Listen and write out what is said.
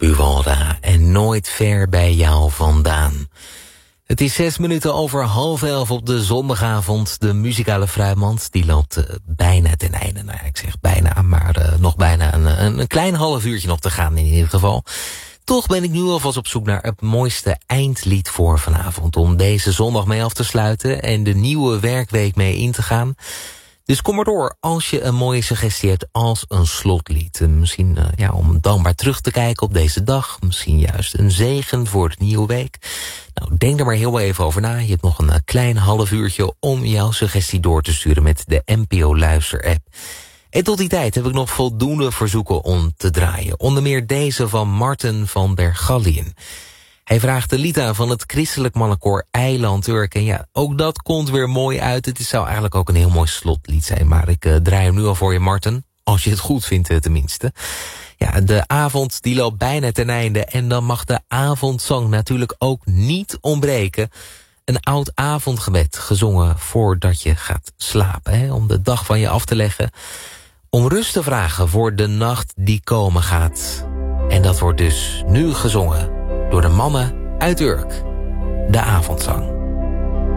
Buwalda en Nooit ver bij jou vandaan. Het is 6 minuten over 10:30 op de zondagavond. De muzikale fruitmand die loopt bijna ten einde. Nou ja, ik zeg bijna, maar nog bijna een klein half uurtje nog te gaan in ieder geval. Toch ben ik nu alvast op zoek naar het mooiste eindlied voor vanavond, om deze zondag mee af te sluiten en de nieuwe werkweek mee in te gaan. Dus kom maar door als je een mooie suggestie hebt als een slotlied. Misschien om dankbaar terug te kijken op deze dag. Misschien juist een zegen voor de nieuwe week. Nou, denk er maar heel even over na. Je hebt nog een klein half uurtje om jouw suggestie door te sturen met de NPO Luister app. En tot die tijd heb ik nog voldoende verzoeken om te draaien. Onder meer deze van Marten van der Gallien. Hij vraagt de lied aan van het christelijk mannenkoor Eiland Urk. En ja, ook dat komt weer mooi uit. Het zou eigenlijk ook een heel mooi slotlied zijn. Maar ik draai hem nu al voor je, Marten. Als je het goed vindt tenminste. Ja, de avond die loopt bijna ten einde. En dan mag de avondzang natuurlijk ook niet ontbreken. Een oud avondgebed gezongen voordat je gaat slapen. Hè, om de dag van je af te leggen. Om rust te vragen voor de nacht die komen gaat. En dat wordt dus nu gezongen door de mannen uit Urk. De avondzang.